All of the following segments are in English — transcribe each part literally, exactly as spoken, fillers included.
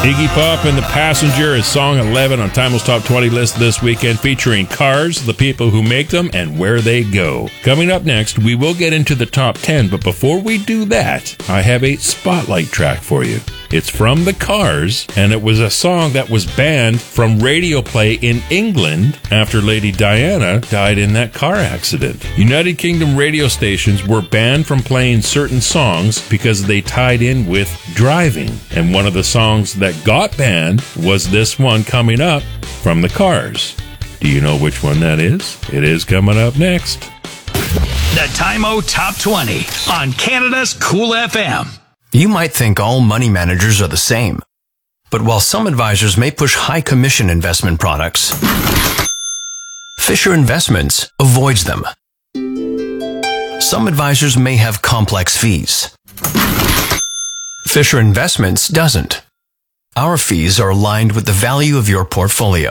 Iggy Pop and the Passenger is song eleven on Timeless Top twenty list this weekend, featuring cars, the people who make them, and where they go. Coming up next, we will get into the top ten, but before we do that, I have a spotlight track for you. It's from the Cars, and it was a song that was banned from radio play in England after Lady Diana died in that car accident. United Kingdom radio stations were banned from playing certain songs because they tied in with driving, and one of the songs that got banned was this one coming up from the Cars. Do you know which one that is? It is coming up next. The Time-O Top twenty on Canada's Cool F M. You might think all money managers are the same, but while some advisors may push high commission investment products, Fisher Investments avoids them. Some advisors may have complex fees. Fisher Investments doesn't. Our fees are aligned with the value of your portfolio.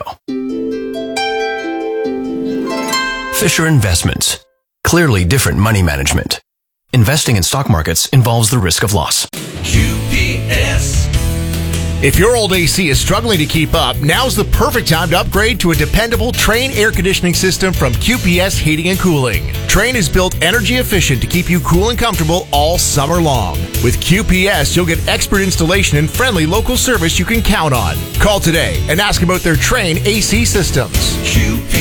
Fisher Investments. Clearly different money management. Investing in stock markets involves the risk of loss. Q P S. If your old A C is struggling to keep up, now's the perfect time to upgrade to a dependable Trane air conditioning system from Q P S Heating and Cooling. Trane is built energy efficient to keep you cool and comfortable all summer long. With Q P S, you'll get expert installation and friendly local service you can count on. Call today and ask about their Trane A C systems. Q